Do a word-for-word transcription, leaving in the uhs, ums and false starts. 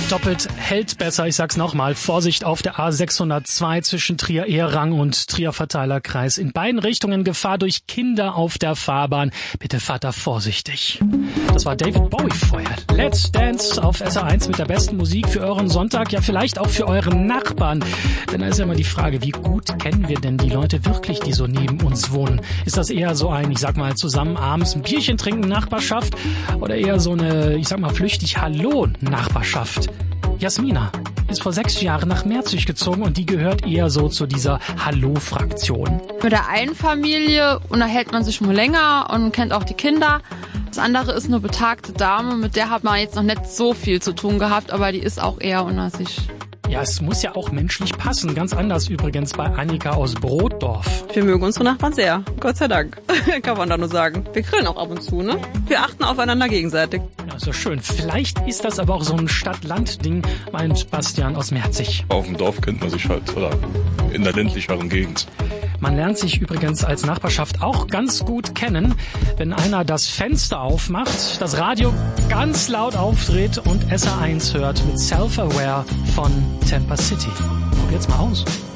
Doppelt hält besser, ich sag's nochmal. Vorsicht auf der A sechshundertzwei zwischen Trier-Ehrang und Trier-Verteilerkreis. In beiden Richtungen Gefahr durch Kinder auf der Fahrbahn. Bitte fahrt da vorsichtig. Das war David Bowie vorher. Let's Dance auf S R eins mit der besten Musik für euren Sonntag. Ja, vielleicht auch für euren Nachbarn. Denn da ist ja immer die Frage, wie gut kennen wir denn die Leute wirklich, die so neben uns wohnen? Ist das eher so ein, ich sag mal, zusammen abends ein Bierchen trinken Nachbarschaft? Oder eher so eine, ich sag mal, flüchtig Hallo-Nachbarschaft? Jasmina ist vor sechs Jahren nach Merzig gezogen und die gehört eher so zu dieser Hallo-Fraktion. Mit der einen Familie unterhält man sich schon länger und kennt auch die Kinder. Das andere ist eine betagte Dame, mit der hat man jetzt noch nicht so viel zu tun gehabt, aber die ist auch eher unter sich. Ja, es muss ja auch menschlich passen. Ganz anders übrigens bei Annika aus Brotdorf. Wir mögen unsere Nachbarn sehr. Gott sei Dank. Kann man da nur sagen. Wir grillen auch ab und zu, ne? Wir achten aufeinander gegenseitig. Ja, ist ja schön. Vielleicht ist das aber auch so ein Stadt-Land-Ding, meint Bastian aus Merzig. Auf dem Dorf kennt man sich halt, oder in der ländlicheren Gegend. Man lernt sich übrigens als Nachbarschaft auch ganz gut kennen, wenn einer das Fenster aufmacht, das Radio ganz laut aufdreht und S R eins hört mit Self-Aware von Tampa City. Probiert's mal aus.